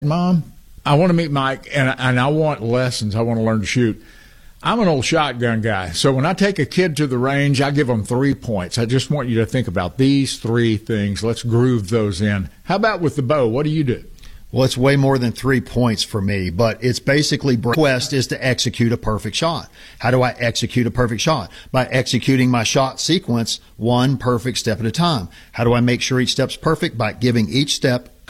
Mom, I want to meet Mike, and I want lessons. I want to learn to shoot. I'm an old shotgun guy, so when I take a kid to the range, I give them 3 points. I just want you to think about these 3 things. Let's groove those in. How about with the bow? What do you do? Well, it's way more than 3 points for me, but it's basically quest is to execute a perfect shot. How do I execute a perfect shot? By executing my shot sequence one perfect step at a time. How do I make sure each step's perfect? By giving each step